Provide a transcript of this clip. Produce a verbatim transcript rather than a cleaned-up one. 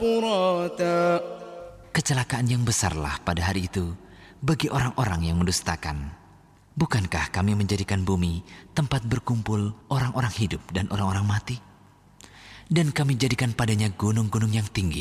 Kecelakaan yang besarlah pada hari itu bagi orang-orang yang mendustakan. Bukankah kami menjadikan bumi tempat berkumpul orang-orang hidup dan orang-orang mati? Dan kami jadikan padanya gunung-gunung yang tinggi